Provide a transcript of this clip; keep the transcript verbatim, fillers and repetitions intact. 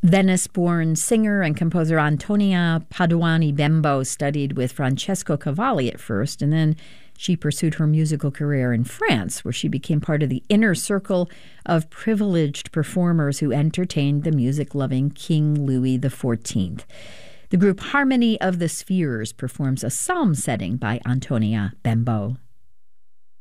Venice-born singer and composer Antonia Paduani Bembo studied with Francesco Cavalli at first, and then she pursued her musical career in France, where she became part of the inner circle of privileged performers who entertained the music-loving King Louis the fourteenth. The group Harmony of the Spheres performs a psalm setting by Antonia Bembo.